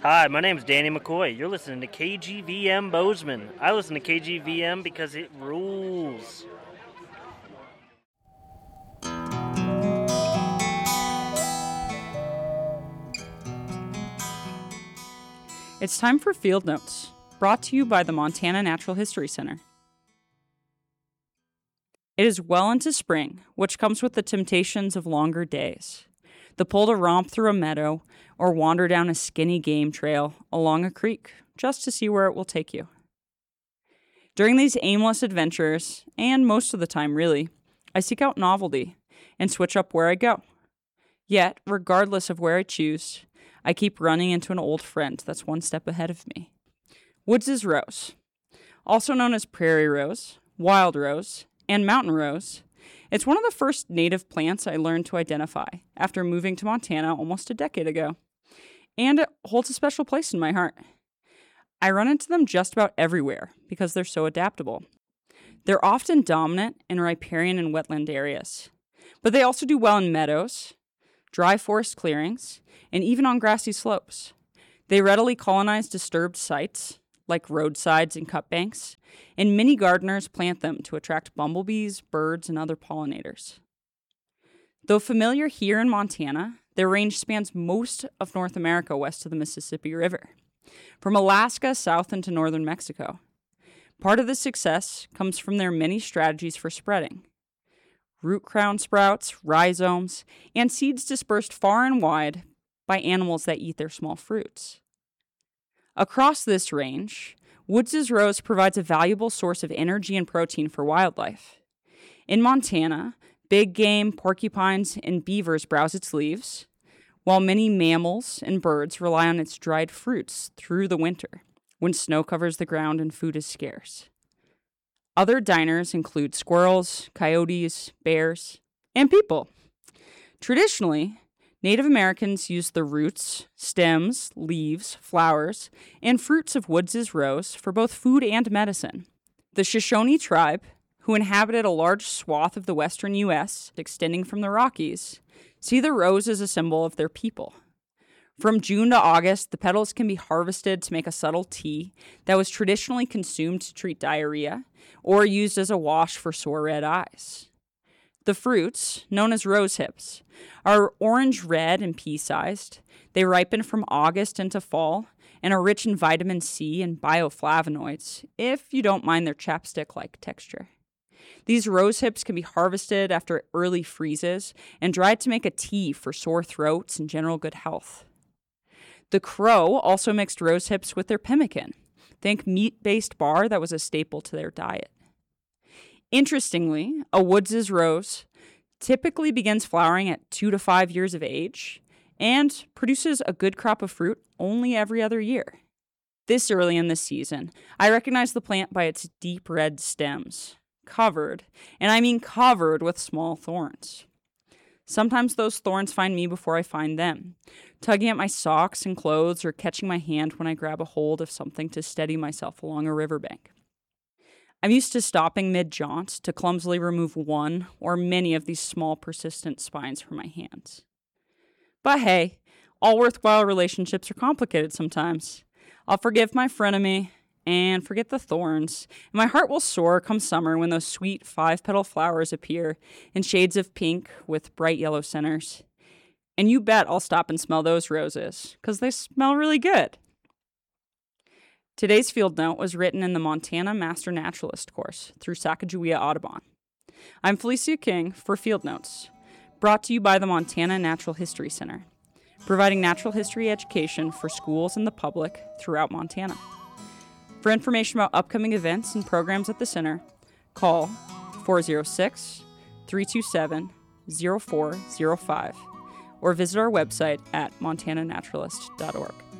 Hi, my name is Danny McCoy. You're listening to KGVM Bozeman. I listen to KGVM because it rules. It's time for Field Notes, brought to you by the Montana Natural History Center. It is well into spring, which comes with the temptations of longer days. The pull to romp through a meadow or wander down a skinny game trail along a creek just to see where it will take you. During these aimless adventures, and most of the time really, I seek out novelty and switch up where I go. Yet, regardless of where I choose, I keep running into an old friend that's one step ahead of me. Woods' rose, also known as prairie rose, wild rose, and mountain rose. It's one of the first native plants I learned to identify after moving to Montana almost a decade ago, and it holds a special place in my heart. I run into them just about everywhere because they're so adaptable. They're often dominant in riparian and wetland areas, but they also do well in meadows, dry forest clearings, and even on grassy slopes. They readily colonize disturbed sites, like roadsides and cut banks, and many gardeners plant them to attract bumblebees, birds, and other pollinators. Though familiar here in Montana, their range spans most of North America west of the Mississippi River, from Alaska south into northern Mexico. Part of the success comes from their many strategies for spreading. Root crown sprouts, rhizomes, and seeds dispersed far and wide by animals that eat their small fruits. Across this range, Woods' rose provides a valuable source of energy and protein for wildlife. In Montana, big game, porcupines, and beavers browse its leaves, while many mammals and birds rely on its dried fruits through the winter, when snow covers the ground and food is scarce. Other diners include squirrels, coyotes, bears, and people. Traditionally, Native Americans used the roots, stems, leaves, flowers, and fruits of Woods' rose for both food and medicine. The Shoshone tribe, who inhabited a large swath of the western U.S., extending from the Rockies, see the rose as a symbol of their people. From June to August, the petals can be harvested to make a subtle tea that was traditionally consumed to treat diarrhea or used as a wash for sore red eyes. The fruits, known as rose hips, are orange-red and pea-sized. They ripen from August into fall and are rich in vitamin C and bioflavonoids, if you don't mind their chapstick-like texture. These rose hips can be harvested after early freezes and dried to make a tea for sore throats and general good health. The Crow also mixed rose hips with their pemmican. Think meat-based bar that was a staple to their diet. Interestingly, a Woods' rose typically begins flowering at 2 to 5 years of age and produces a good crop of fruit only every other year. This early in the season, I recognize the plant by its deep red stems, covered, and I mean covered with small thorns. Sometimes those thorns find me before I find them, tugging at my socks and clothes or catching my hand when I grab a hold of something to steady myself along a riverbank. I'm used to stopping mid-jaunt to clumsily remove one or many of these small persistent spines from my hands. But hey, all worthwhile relationships are complicated sometimes. I'll forgive my frenemy and forget the thorns, and my heart will soar come summer when those sweet 5-petal flowers appear in shades of pink with bright yellow centers. And you bet I'll stop and smell those roses, because they smell really good. Today's field note was written in the Montana Master Naturalist course through Sacagawea Audubon. I'm Felicia King for Field Notes, brought to you by the Montana Natural History Center, providing natural history education for schools and the public throughout Montana. For information about upcoming events and programs at the center, call 406-327-0405 or visit our website at montananaturalist.org.